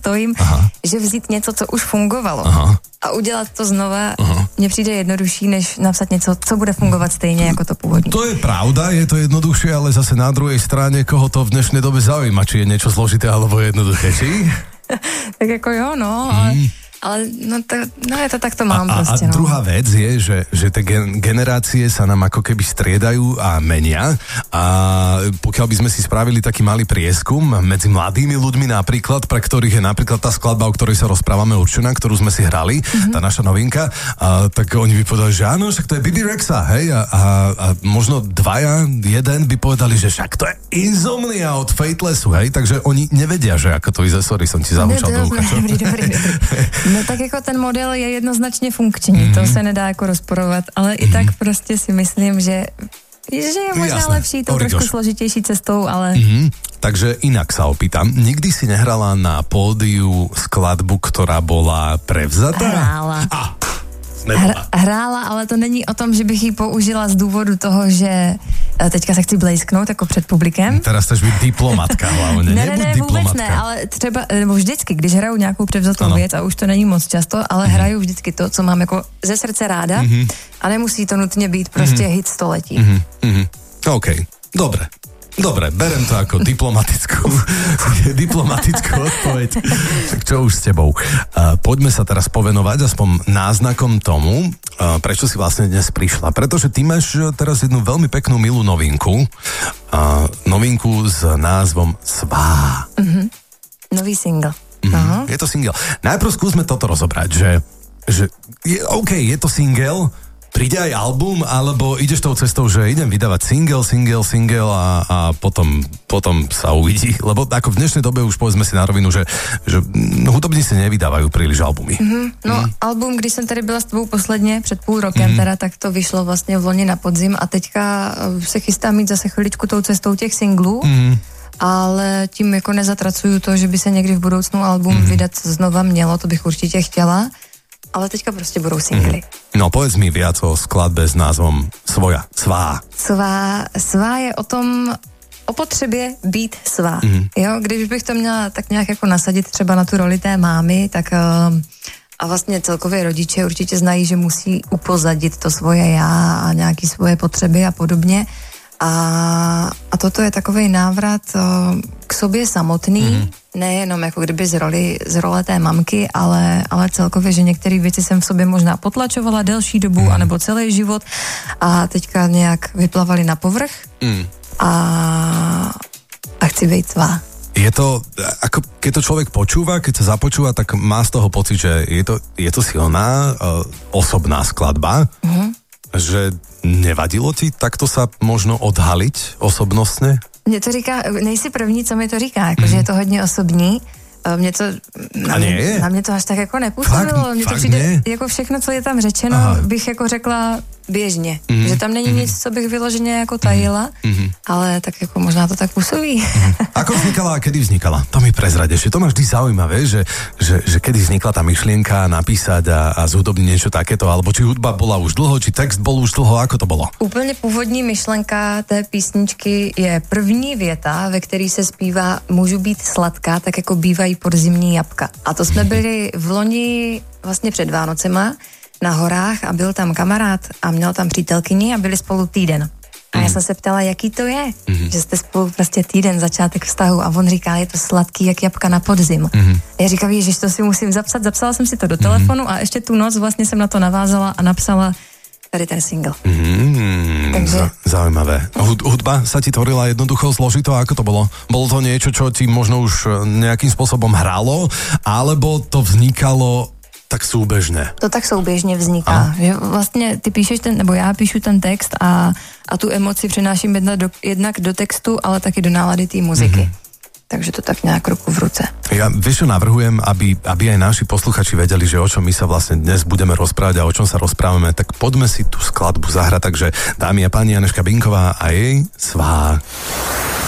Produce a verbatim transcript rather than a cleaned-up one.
stojím, Aha. že vzít něco, co už fungovalo Aha. a udělat to znova, Aha. mně přijde jednodušší, než napsat něco, co bude fungovat stejně jako to původní. To je pravda, je to jednoduššie, ale zase na druhej strane, koho to v dnešnej dobe zaujíma, či je niečo zložité alebo jednoduché, či? Tak jako jo, no, ale... Mm. Ale no, to, no je to tak to mám a, proste. A no. druhá vec je, že, že tie gen- generácie sa nám ako keby striedajú a menia a pokiaľ by sme si spravili taký malý prieskum medzi mladými ľuďmi napríklad, pre ktorých je napríklad tá skladba, o ktorej sa rozprávame určená, ktorú sme si hrali, mm-hmm. tá naša novinka, a, tak oni by povedali, že áno, však to je Bibi Rexa, hej, a, a, a možno dvaja, jeden by povedali, že však to je Insomnia od Fatelessu, hej, takže oni nevedia, že ako to vyzerá, sorry, som ti zahučal do ucha, čo? Dobrý, dobrý, dobrý. No tak jako ten model je jednoznačně funkční, mm-hmm. to se nedá jako rozporovat, ale mm-hmm. i tak prostě si myslím, že, že je možná Jasné. lepší tou trošku složitější cestou, ale... Mm-hmm. Takže inak sa opýtam, nikdy si nehrala na pódiu skladbu, ktorá bola prevzatá? Hrála. Ah. Hr- hrála, ale to není o tom, že bych ji použila z důvodu toho, že teďka se chci blejsknout jako před publikem. Teraz chceš být diplomatka hlavně. Ne, ne, ne, vůbec ne, ale třeba, nebo vždycky, když hraju nějakou převzatou ano. věc, a už to není moc často, ale mm-hmm. hraju vždycky to, co mám jako ze srdce ráda mm-hmm. a nemusí to nutně být prostě mm-hmm. hit století. Mm-hmm. OK, dobre. Dobre, berem to ako diplomatickú, diplomatickú odpoveď. Tak čo už s tebou? Uh, poďme sa teraz povenovať aspoň náznakom tomu, uh, prečo si vlastne dnes prišla. Pretože ty máš teraz jednu veľmi peknú, milú novinku. Uh, novinku s názvom Svá. Mm-hmm. Nový single. Mm-hmm. Je to single. Najprv skúsme toto rozobrať, že, že je, OK, je to single, príde aj album, alebo ideš tou cestou, že idem vydávať single, single, single a, a potom, potom sa uvidí. Lebo ako v dnešnej dobe už povedzme si na rovinu, že, že hudobníci nevydávajú príliš albumy. Mm-hmm. No mm. album, když jsem tady byla s tebou posledně, před půl rokem mm. teda, tak to vyšlo vlastně v loni na podzim a teďka se chystám mít zase chviličku tou cestou těch singlů. Mm. Ale tím jako nezatracuju to, že by se někdy v budoucnu album mm. vydat znova mělo, to bych určitě chtěla. Ale teďka prostě budou singly. No povedz mi viac o skladbe s názvom Svoja, Svá. Svá, svá je o tom, o potřebě být svá. Mm. Jo, když bych to měla tak nějak jako nasadit třeba na tu roli té mámy, tak a vlastně celkově rodiče určitě znají, že musí upozadit to svoje já a nějaký svoje potřeby a podobně. A, a toto je takovej návrat o, k sobě samotný, mm. nejenom jako kdyby z roli, z role té mamky, ale, ale celkově, že některé věci jsem v sobě možná potlačovala delší dobu, mm. anebo celý život a teďka nějak vyplavali na povrch mm. a, a chci být svá. Je to, ako keď to človek počúva, keď sa započúva, tak má z toho pocit, že je to, je to silná uh, osobná skladba, mm. že nevadilo ti takto sa možno odhaliť osobnostne? Mně to říká, nejsi první, co mi to říká, jako, mm. že je to hodně osobní. Mně to, na, mě, na mě to až tak jako nepůsobilo. Mně to přijde, jako všechno, co je tam řečeno, Aha. bych jako řekla běžně. Mm. Že tam není mm. nic, co bych vyloženě jako tajila, mm. ale tak jako možná to tak působí. Mm. Ako vznikala a kedy vznikala? To mi prezradeš. To ma vždy zaujímavé, že, že, že kedy vznikla tá myšlienka napísať a, a zhudobniť niečo takéto, alebo či hudba bola už dlho, či text bol už dlho, ako to bolo? Úplně původní myšlenka té písničky je první věta, ve který se zpívá můžu být sladká, tak jako bývají podzimní jabka. A to jsme byli v loni vlastně před Vánocema na horách a byl tam kamarád a měl tam přítelkyni a byli spolu týden. A já jsem se ptala, jaký to je, mm-hmm. že jste spolu prostě týden, začátek vztahu a on říká, je to sladký jak jabka na podzim. Mm-hmm. Já říkám, ježiš, to si musím zapsat, zapsala jsem si to do mm-hmm. telefonu a ještě tu noc vlastně jsem na to navázala a napsala tady ten single. Mm, Takže... Zaujímavé. Hudba sa ti tvorila jednoducho zložito, ako to bolo? Bolo to niečo, čo ti možno už nejakým spôsobom hrálo, alebo to vznikalo tak súbežne? To tak souběžně vzniká. Že vlastně ty píšeš ten, nebo já píšu ten text a, a tu emoci přináším jedna do, jednak do textu, ale taky do nálady té muziky. Mm-hmm. Takže to tak nejak ruku v ruce. Ja vieš, čo navrhujem, aby, aby aj naši posluchači vedeli, že o čom my sa vlastne dnes budeme rozprávať a o čom sa rozprávame, tak poďme si tú skladbu zahrať. Takže dámy a páni, Anežka Binková a jej Svá.